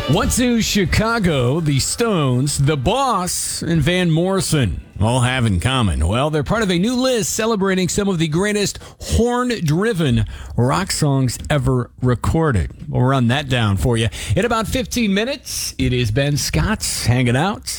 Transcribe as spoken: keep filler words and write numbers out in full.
What do Chicago, the Stones, The Boss, and Van Morrison all have in common? Well, they're part of a new list celebrating some of the greatest horn-driven rock songs ever recorded. We'll run that down for you in about fifteen minutes. It is Ben Scott hanging out